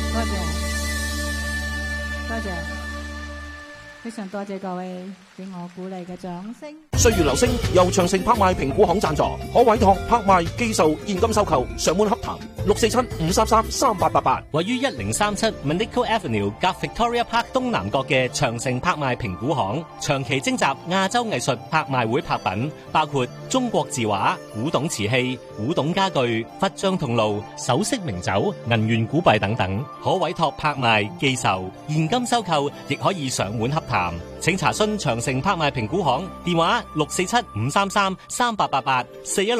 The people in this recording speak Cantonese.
多謝，多謝，非常多謝各位俾我鼓勵嘅掌聲。 歲月流星由長城拍賣評估行贊助，可委託拍賣、寄售、現金收購，上門洽談647-533-3888。 位於1037 Manico Avenue 夾 Victoria Park 東南角嘅長城拍賣評估行，長期徵集亞洲藝術拍賣會拍品，包括中國字畫、古董瓷器、古董家具、佛像銅爐、首飾名酒、銀元古幣等等，可委託拍賣、寄售、現金收購，亦可以上門洽談。請查詢長城拍賣評估行電話647-533-3888 416